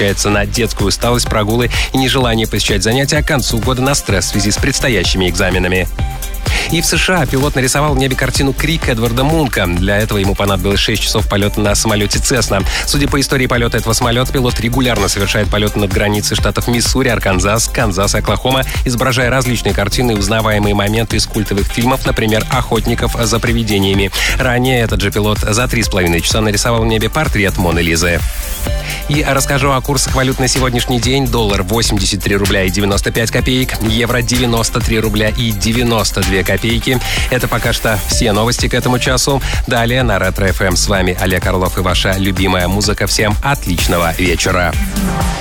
переключается на детскую усталость, прогулы и нежелание посещать занятия, к концу года на стресс в связи с предстоящими экзаменами. И в США пилот нарисовал в небе картину «Крик» Эдварда Мунка. Для этого ему понадобилось 6 часов полета на самолете «Цесна». Судя по истории полета этого самолета, пилот регулярно совершает полеты над границей штатов Миссури, Арканзас, Канзас и Оклахома, изображая различные картины и узнаваемые моменты из культовых фильмов, например, «Охотников за привидениями». Ранее этот же пилот за 3,5 часа нарисовал в небе портрет Моны Лизы. И расскажу о курсах валют на сегодняшний день. Доллар 83 рубля и 95 копеек, евро 93 рубля и 92 копейки. Это пока что все новости к этому часу. Далее на Ретро ФМ. С вами Олег Орлов и ваша любимая музыка. Всем отличного вечера.